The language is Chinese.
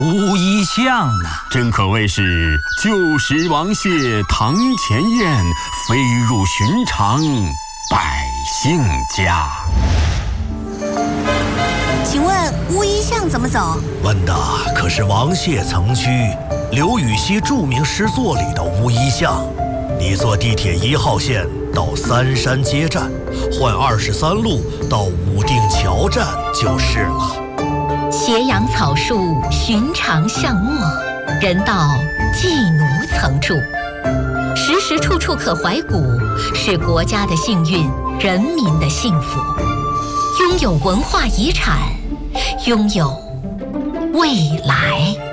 乌衣巷呢， 真可谓是旧时王谢堂前燕，飞入寻常百姓家。 请问乌衣巷怎么走？ 问的可是王谢曾居刘禹锡著名诗作里的乌衣巷。你坐地铁1号线到三山街站，换23路到武定桥站就是了。 斜阳草树，寻常巷陌，人道寄奴曾住。时时处处可怀古，是国家的幸运，人民的幸福。拥有文化遗产，拥有未来。